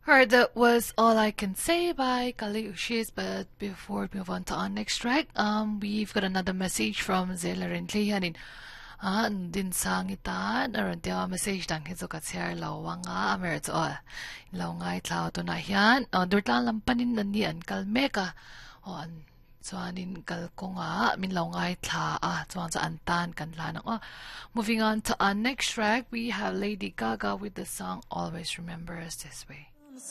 Alright, that was All I Can Say by Kali Uchis. But before we move on to our next track, we've got another message from Zela Rentli Hanin. Din sang ita naron dia message dang hizo ka siar lawanga amer to lawngai tlaw to na hian durtlang lampanin nanian kalmeka on chuanin kalkonga min lawngai thla chuan cha antan kan lanang moving on to our next track, we have Lady Gaga with the song Always Remember Us This Way.